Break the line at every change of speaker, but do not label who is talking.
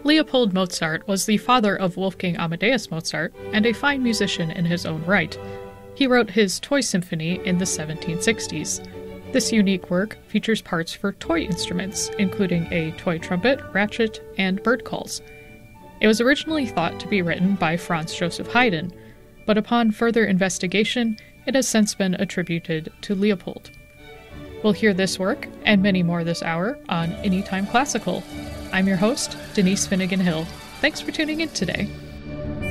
Leopold Mozart was the father of Wolfgang Amadeus Mozart and a fine musician in his own right. He wrote his Toy Symphony in the 1760s. This unique work features parts for toy instruments, including a toy trumpet, ratchet, and bird calls. It was originally thought to be written by Franz Joseph Haydn, but upon further investigation, it has since been attributed to Leopold. We'll hear this work and many more this hour on Anytime Classical. I'm your host, Denise Finnegan Hill. Thanks for tuning in today.